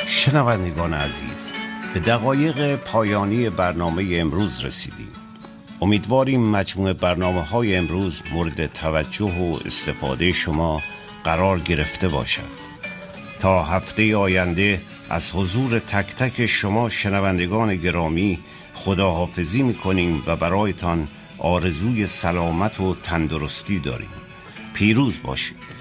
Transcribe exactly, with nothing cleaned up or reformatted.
شنوندگان عزیز، به دقایق پایانی برنامه امروز رسیدیم. امیدواریم مجموع برنامه‌های امروز مورد توجه و استفاده شما قرار گرفته باشد. تا هفته آینده از حضور تک تک شما شنوندگان گرامی خداحافظی می‌کنیم و برایتان آرزوی سلامت و تندرستی داریم. پیروز باشید.